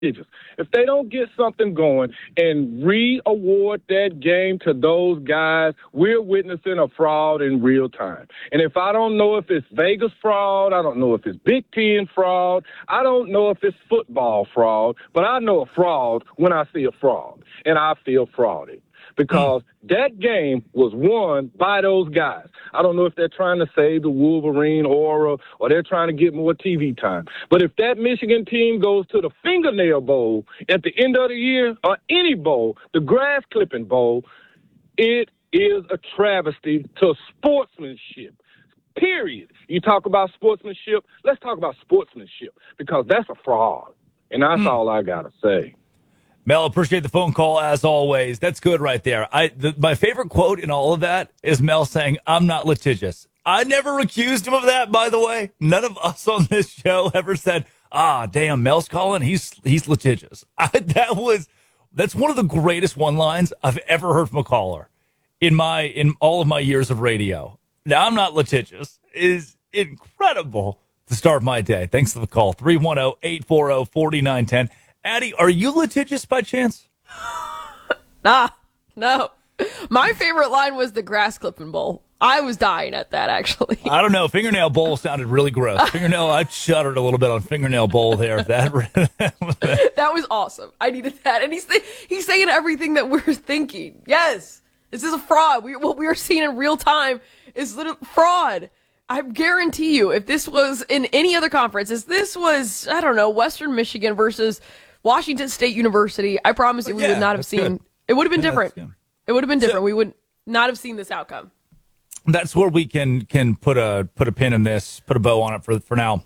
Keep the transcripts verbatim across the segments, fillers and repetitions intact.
If they don't get something going and re-award that game to those guys, we're witnessing a fraud in real time. And if I don't know if it's Vegas fraud, I don't know if it's Big Ten fraud, I don't know if it's football fraud, but I know a fraud when I see a fraud, and I feel frauded. Because that game was won by those guys. I don't know if they're trying to save the Wolverine aura or they're trying to get more T V time. But if that Michigan team goes to the Fingernail Bowl at the end of the year, or any bowl, the Grass Clipping Bowl, it is a travesty to sportsmanship. Period. You talk about sportsmanship, let's talk about sportsmanship, because that's a fraud. And that's mm. all I got to say. Mel, appreciate the phone call as always. That's good right there. I the, my favorite quote in all of that is Mel saying, "I'm not litigious." I never accused him of that, by the way. None of us on this show ever said, "Ah, damn, Mel's calling. He's he's litigious." I, that was that's one of the greatest one lines I've ever heard from a caller in my in all of my years of radio. Now, I'm not litigious is incredible to start my day. Thanks for the call. three one zero, eight four zero, four nine one zero. Addie, are you litigious by chance? Nah, no. My favorite line was the Grass Clipping Bowl. I was dying at that, actually. I don't know. Fingernail Bowl sounded really gross. Fingernail, I shuddered a little bit on Fingernail Bowl there. That, that was awesome. I needed that. And he's he's saying everything that we're thinking. Yes, this is a fraud. We, what we are seeing in real time is little fraud. I guarantee you, if this was in any other conference, if this was, I don't know, Western Michigan versus Washington State University, I promise you we yeah, would not have seen. Good. It would have been yeah, different. It would have been different. So, we would not have seen this outcome. That's where we can can put a put a pin in this, put a bow on it for for now.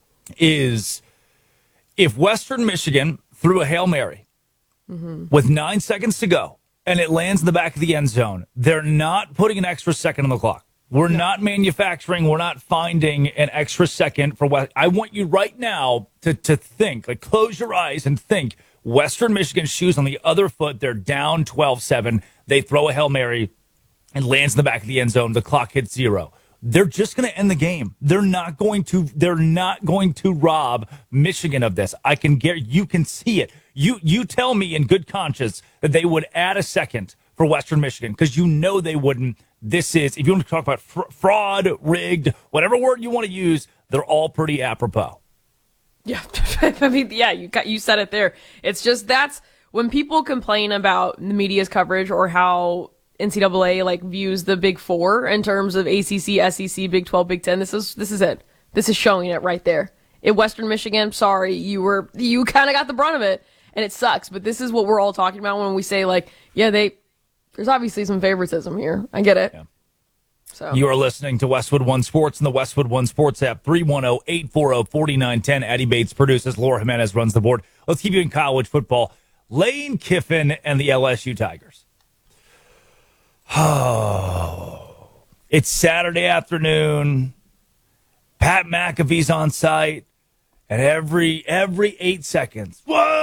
Is if Western Michigan threw a Hail Mary mm-hmm. with nine seconds to go and it lands in the back of the end zone, they're not putting an extra second on the clock. We're no. not manufacturing. We're not finding an extra second for what I want you right now to, to think, like close your eyes and think Western Michigan shoes on the other foot. They're down twelve seven. They throw a Hail Mary and lands in the back of the end zone. The clock hits zero. They're just going to end the game. They're not going to, they're not going to rob Michigan of this. I can get, you can see it. You, you tell me in good conscience that they would add a second for Western Michigan, because you know they wouldn't. This is, if you want to talk about fr- fraud, rigged, whatever word you want to use, they're all pretty apropos. Yeah, I mean, yeah, you got you said it there. It's just that's when people complain about the media's coverage or how N C double A like views the Big Four in terms of A C C, S E C, Big twelve, Big ten. This is this is it. This is showing it right there. In Western Michigan, sorry, you were you kind of got the brunt of it, and it sucks. But this is what we're all talking about when we say like, yeah, they. There's obviously some favoritism here. I get it. Yeah. So you are listening to Westwood One Sports and the Westwood One Sports app. three one zero, eight four zero, four nine one zero. Addie Bates produces. Laura Jimenez runs the board. Let's keep you in college football. Lane Kiffin and the L S U Tigers. Oh, it's Saturday afternoon. Pat McAfee's on site, and every every eight seconds,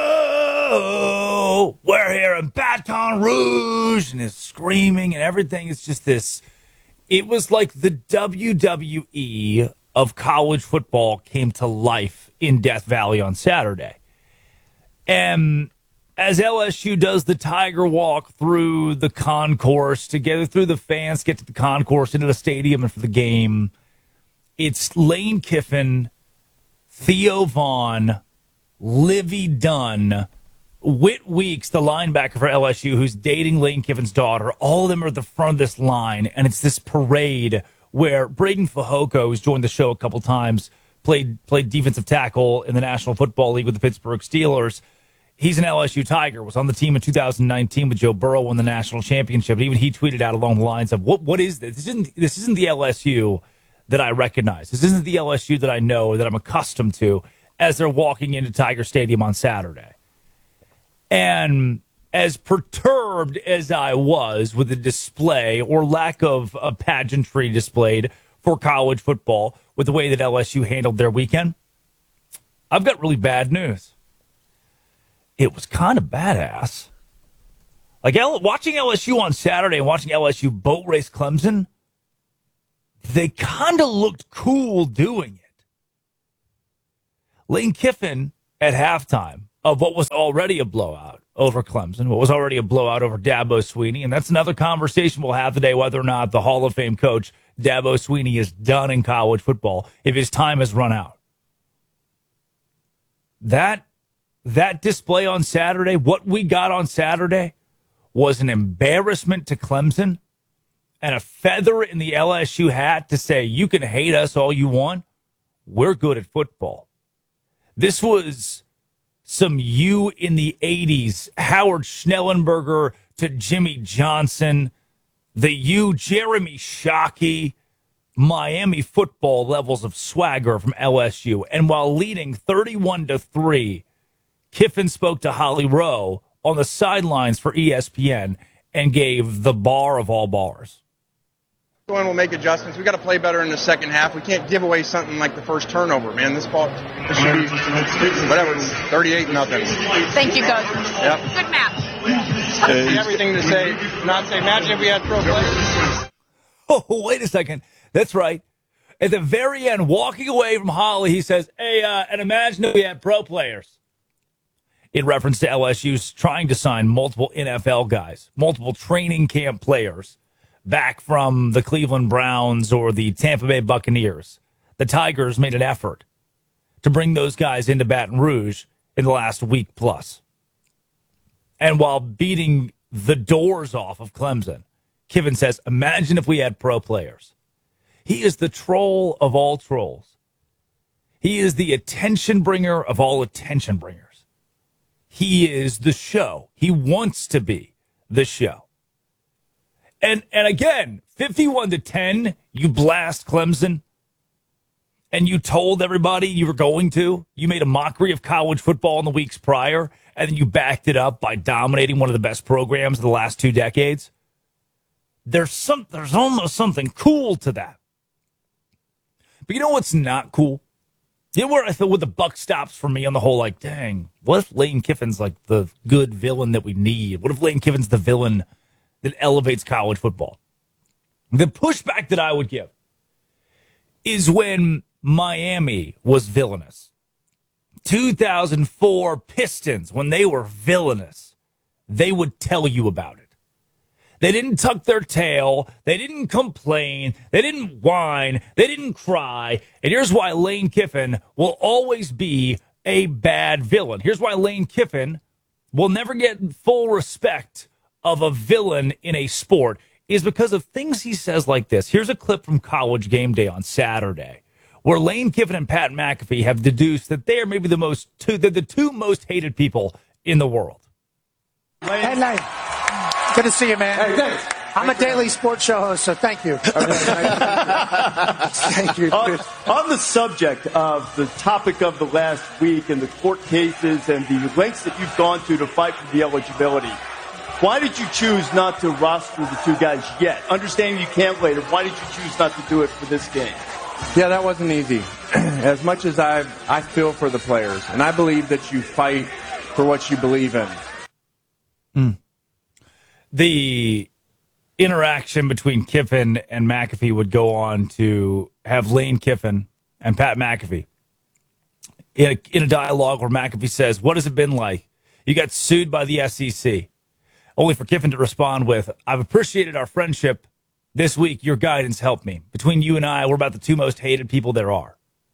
whoa, we're here in Baton Rouge, and it's screaming and everything. It's just this. It was like the W W E of college football came to life in Death Valley on Saturday. And as L S U does the Tiger Walk through the concourse to get through the fans, get to the concourse, into the stadium, and for the game, it's Lane Kiffin, Theo Vaughn, Livy Dunn, Whit Weeks, the linebacker for L S U, who's dating Lane Kiffin's daughter. All of them are at the front of this line, and it's this parade where Braden Fajoko, who's joined the show a couple times, played played defensive tackle in the National Football League with the Pittsburgh Steelers. He's an L S U Tiger, was on the team in two thousand nineteen with Joe Burrow, won the national championship. Even he tweeted out along the lines of, "What what is this? This isn't this isn't the L S U that I recognize. This isn't the L S U that I know, that I'm accustomed to," as they're walking into Tiger Stadium on Saturday. And as perturbed as I was with the display or lack of a pageantry displayed for college football with the way that L S U handled their weekend, I've got really bad news. It was kind of badass. Like L- watching L S U on Saturday and watching L S U boat race Clemson, they kind of looked cool doing it. Lane Kiffin at halftime of what was already a blowout over Clemson, what was already a blowout over Dabo Swinney. And that's another conversation we'll have today, whether or not the Hall of Fame coach Dabo Swinney is done in college football, if his time has run out. That, that display on Saturday, what we got on Saturday, was an embarrassment to Clemson and a feather in the L S U hat to say, you can hate us all you want. We're good at football. This was some you in the eighties, Howard Schnellenberger to Jimmy Johnson, the you, Jeremy Shockey, Miami football levels of swagger from L S U. And while leading thirty-one to three, Kiffin spoke to Holly Rowe on the sidelines for E S P N and gave the bar of all bars. And we'll make adjustments. We got to play better in the second half. We can't give away something like the first turnover, man. This ball, this should be whatever, thirty-eight nothing. Thank you, Coach. Yep. Good math. Everything to say, not say. Imagine if we had pro players. Oh, wait a second. That's right. At the very end, walking away from Holly, he says, "Hey, uh, and imagine if we had pro players." In reference to L S U's trying to sign multiple N F L guys, multiple training camp players back from the Cleveland Browns or the Tampa Bay Buccaneers. The Tigers made an effort to bring those guys into Baton Rouge in the last week plus. And while beating the doors off of Clemson, Kiffin says, imagine if we had pro players. He is the troll of all trolls. He is the attention bringer of all attention bringers. He is the show. He wants to be the show. And and again, fifty-one to ten, you blast Clemson, and you told everybody you were going to. You made a mockery of college football in the weeks prior, and then you backed it up by dominating one of the best programs of the last two decades. There's some, there's almost something cool to that. But you know what's not cool? You know where I thought where the buck stops for me on the whole, like, dang, what if Lane Kiffin's like the good villain that we need? What if Lane Kiffin's the villain that elevates college football? The pushback that I would give is when Miami was villainous. two thousand four Pistons, when they were villainous, they would tell you about it. They didn't tuck their tail. They didn't complain. They didn't whine. They didn't cry. And here's why Lane Kiffin will always be a bad villain. Here's why Lane Kiffin will never get full respect of a villain in a sport is because of things he says like this. Here's a clip from College Game Day on Saturday where Lane Kiffin and Pat McAfee have deduced that they are maybe the most two, they're the two most hated people in the world. Hey, Lane. Good to see you, man. Hey, thanks. I'm a daily sports show host, so thank you. Thank you. On, on the subject of the topic of the last week and the court cases and the lengths that you've gone to to fight for the eligibility, why did you choose not to roster the two guys yet? Understanding you can't later, why did you choose not to do it for this game? Yeah, that wasn't easy. As much as I I feel for the players, and I believe that you fight for what you believe in. Mm. The interaction between Kiffin and McAfee would go on to have Lane Kiffin and Pat McAfee in a, in a dialogue where McAfee says, what has it been like? You got sued by the S E C. Only for Kiffin to respond with, I've appreciated our friendship this week. Your guidance helped me. Between you and I, we're about the two most hated people there are.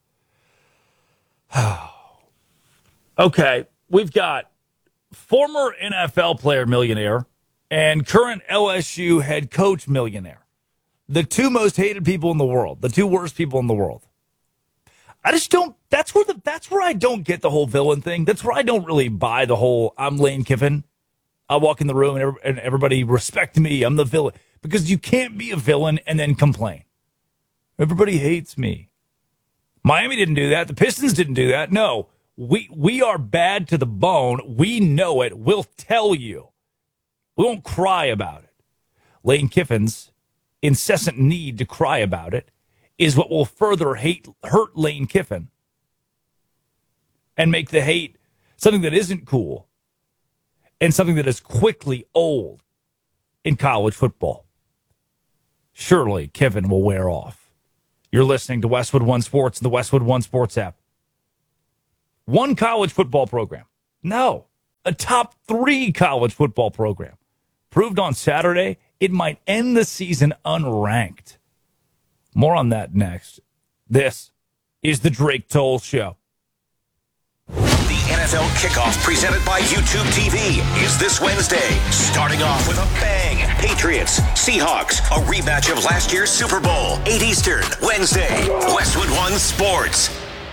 Okay, we've got former N F L player millionaire and current L S U head coach millionaire. The two most hated people in the world. The two worst people in the world. I just don't, that's where the, that's where I don't get the whole villain thing. That's where I don't really buy the whole, I'm Lane Kiffin. I walk in the room and, every, and everybody respect me. I'm the villain. Because you can't be a villain and then complain. Everybody hates me. Miami didn't do that. The Pistons didn't do that. No, we we are bad to the bone. We know it. We'll tell you. We won't cry about it. Lane Kiffin's incessant need to cry about it is what will further hate hurt Lane Kiffin and make the hate something that isn't cool and something that is quickly old in college football. Surely Kiffin will wear off. You're listening to Westwood One Sports and the Westwood One Sports app. One college football program, No, a top three college football program. Proved on Saturday it might end the season unranked. More on that next. This is the Drake Toll Show. The N F L kickoff presented by YouTube T V is this Wednesday. Starting off with a bang. Patriots, Seahawks, a rematch of last year's Super Bowl. eight Eastern, Wednesday. Westwood One Sports.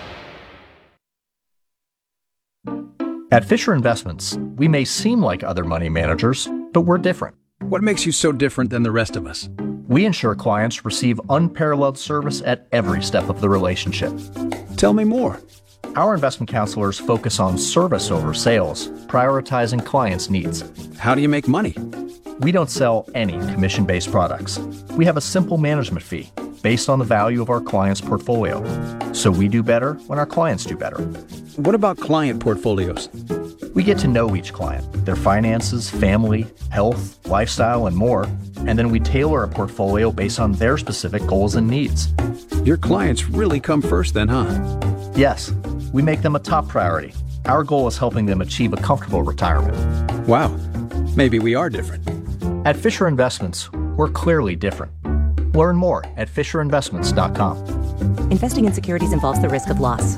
At Fisher Investments, we may seem like other money managers, but we're different. What makes you so different than the rest of us? We ensure clients receive unparalleled service at every step of the relationship. Tell me more. Our investment counselors focus on service over sales, prioritizing clients' needs. How do you make money? We don't sell any commission-based products. We have a simple management fee based on the value of our client's portfolio. So we do better when our clients do better. What about client portfolios? We get to know each client, their finances, family, health, lifestyle, and more, and then we tailor a portfolio based on their specific goals and needs. Your clients really come first then, huh? Yes, we make them a top priority. Our goal is helping them achieve a comfortable retirement. Wow, maybe we are different. At Fisher Investments, we're clearly different. Learn more at fisher investments dot com. Investing in securities involves the risk of loss.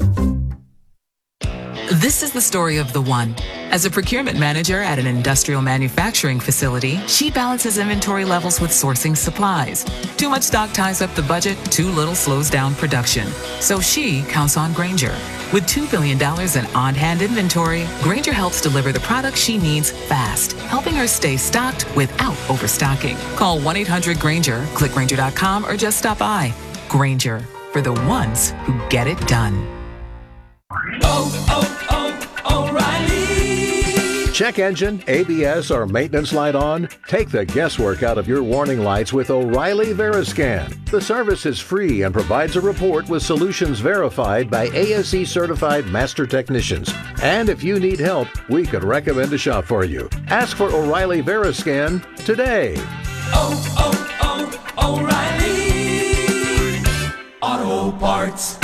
This is the story of the one. As a procurement manager at an industrial manufacturing facility, she balances inventory levels with sourcing supplies. Too much stock ties up the budget, too little slows down production. So she counts on Grainger. With two billion dollars in on-hand inventory, Grainger helps deliver the products she needs fast, helping her stay stocked without overstocking. Call one eight hundred Grainger, click Grainger dot com, or just stop by. Grainger, for the ones who get it done. Oh, oh, oh, O'Reilly. Check engine, A B S, or maintenance light on? Take the guesswork out of your warning lights with O'Reilly Veriscan. The service is free and provides a report with solutions verified by A S E certified master technicians. And if you need help, we could recommend a shop for you. Ask for O'Reilly Veriscan today. Oh, oh, oh, O'Reilly Auto Parts.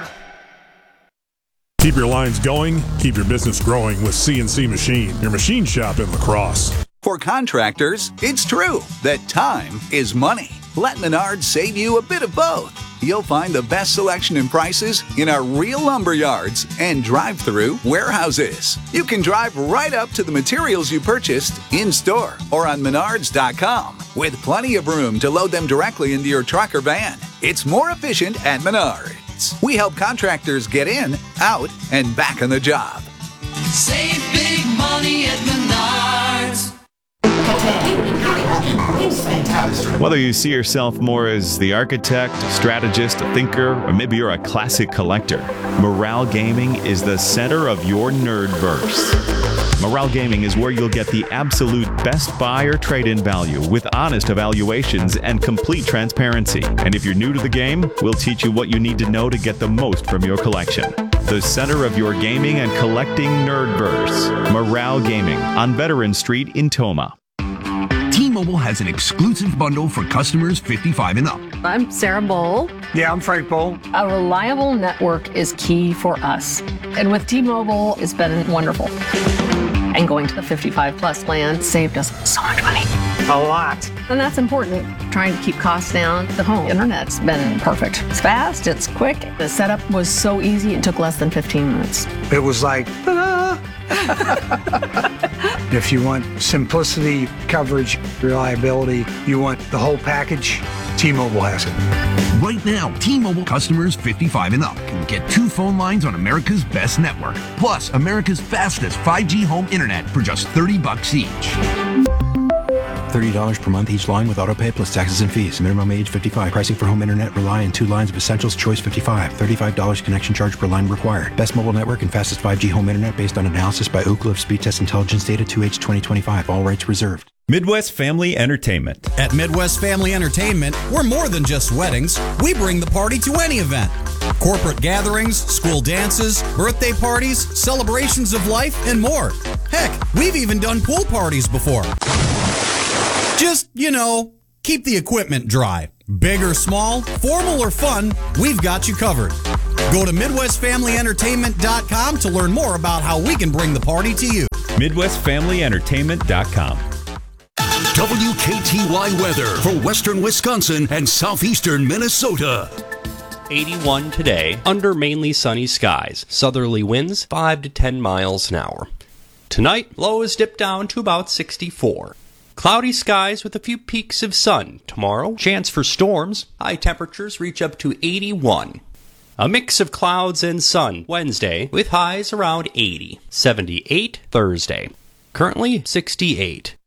Keep your lines going, keep your business growing with C N C Machine, your machine shop in La Crosse. For contractors, it's true that time is money. Let Menards save you a bit of both. You'll find the best selection and prices in our real lumber yards and drive-through warehouses. You can drive right up to the materials you purchased in-store or on menards dot com with plenty of room to load them directly into your truck or van. It's more efficient at Menards. We help contractors get in, out, and back on the job. Save big money at Menards. Whether you see yourself more as the architect, strategist, thinker, or maybe you're a classic collector, Morale Gaming is the center of your nerdverse. Morale Gaming is where you'll get the absolute best buy or trade-in value with honest evaluations and complete transparency. And if you're new to the game, we'll teach you what you need to know to get the most from your collection. The center of your gaming and collecting nerdverse. Morale Gaming on Veteran Street in Toma. T-Mobile has an exclusive bundle for customers fifty-five and up. I'm Sarah Bowl. Yeah, I'm Frank Bowl. A reliable network is key for us. And with T-Mobile, it's been wonderful. And going to the fifty-five plus plan saved us so much money. A lot. And that's important. Trying to keep costs down. The home internet's been perfect. It's fast, it's quick. The setup was so easy, it took less than fifteen minutes. It was like, ta-da! If you want simplicity, coverage, reliability, you want the whole package, T-Mobile has it. Right now, T-Mobile customers fifty-five and up can get two phone lines on America's best network, plus America's fastest five G home internet for just thirty bucks each. thirty dollars per month each line with autopay plus taxes and fees. Minimum age fifty-five. Pricing for home internet rely on two lines of Essentials Choice fifty-five. thirty-five dollars connection charge per line required. Best mobile network and fastest five G home internet based on analysis by Ookla of Speed Test Intelligence Data two H twenty twenty-five. All rights reserved. Midwest Family Entertainment. At Midwest Family Entertainment, we're more than just weddings. We bring the party to any event. Corporate gatherings, school dances, birthday parties, celebrations of life, and more. Heck, we've even done pool parties before. Just, you know, keep the equipment dry. Big or small, formal or fun, we've got you covered. Go to Midwest Family Entertainment dot com to learn more about how we can bring the party to you. Midwest Family Entertainment dot com. W K T Y weather for western Wisconsin and southeastern Minnesota. eighty-one today, under mainly sunny skies. Southerly winds five to ten miles an hour. Tonight, lows dip down to about sixty-four. Cloudy skies with a few peaks of sun. Tomorrow, chance for storms. High temperatures reach up to eighty-one. A mix of clouds and sun Wednesday with highs around eighty. seventy-eight Thursday. Currently sixty-eight.